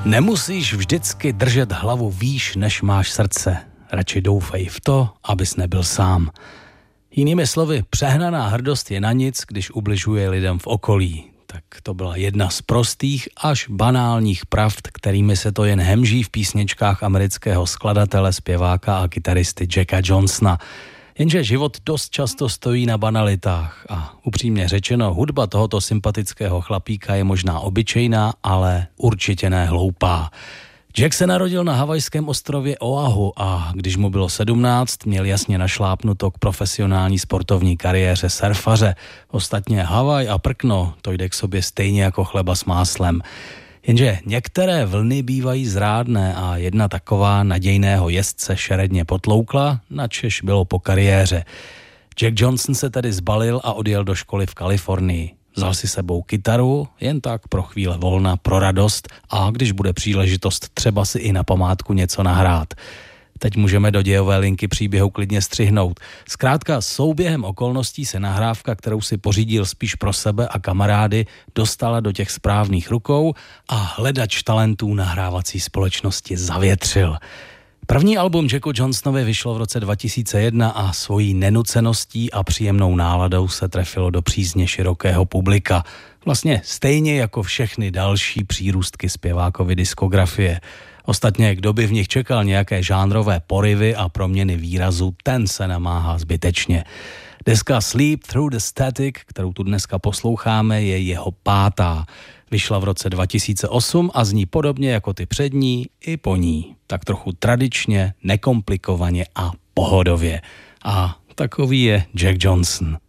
Nemusíš vždycky držet hlavu výš, než máš srdce. Radši doufej v to, abys nebyl sám. Jinými slovy, přehnaná hrdost je na nic, když ubližuje lidem v okolí. Tak to byla jedna z prostých až banálních pravd, kterými se to jen hemží v písničkách amerického skladatele, zpěváka a kytaristy Jacka Johnsona. Jenže život dost často stojí na banalitách a upřímně řečeno, hudba tohoto sympatického chlapíka je možná obyčejná, ale určitě ne hloupá. Jack se narodil na havajském ostrově Oahu a když mu bylo 17, měl jasně našlápnuto k profesionální sportovní kariéře surfaře. Ostatně Havaj a prkno, to jde k sobě stejně jako chleba s máslem. Jenže některé vlny bývají zrádné a jedna taková nadějného jezdce šeredně potloukla, načež bylo po kariéře. Jack Johnson se tedy zbalil a odjel do školy v Kalifornii. Vzal si sebou kytaru, jen tak pro chvíle volna, pro radost a když bude příležitost, třeba si i na památku něco nahrát. Teď můžeme do dějové linky příběhu klidně střihnout. Zkrátka souběhem okolností se nahrávka, kterou si pořídil spíš pro sebe a kamarády, dostala do těch správných rukou a hledač talentů nahrávací společnosti zavětřil. První album Jacku Johnsonovi vyšlo v roce 2001 a svojí nenuceností a příjemnou náladou se trefilo do přízně širokého publika. Vlastně stejně jako všechny další přírůstky zpěvákovy diskografie. Ostatně, kdo by v nich čekal nějaké žánrové poryvy a proměny výrazu, ten se namáhá zbytečně. Deska Sleep Through the Static, kterou tu dneska posloucháme, je jeho pátá. Vyšla v roce 2008 a zní podobně jako ty přední i po ní. Tak trochu tradičně, nekomplikovaně a pohodově. A takový je Jack Johnson.